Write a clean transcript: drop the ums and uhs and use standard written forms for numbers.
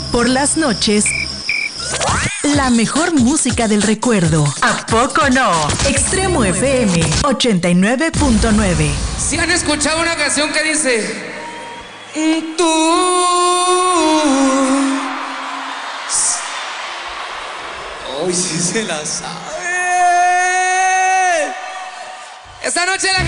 Por las noches, la mejor música del recuerdo. ¿A poco no? Extremo FM 89.9. Si han escuchado una canción que dice tú. Hoy sí se la sabe. Esta noche la